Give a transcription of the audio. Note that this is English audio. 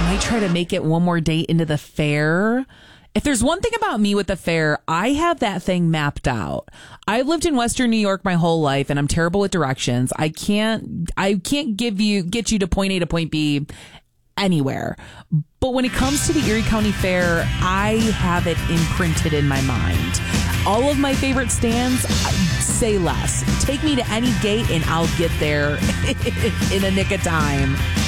might try to make it one more date into the fair. If there's one thing about me with the fair, I have that thing mapped out. I've lived in Western New York my whole life, and I'm terrible with directions. I can't get you to point A to point B anywhere. But when it comes to the Erie County Fair, I have it imprinted in my mind. All of my favorite stands, say less. Take me to any gate and I'll get there in a nick of time.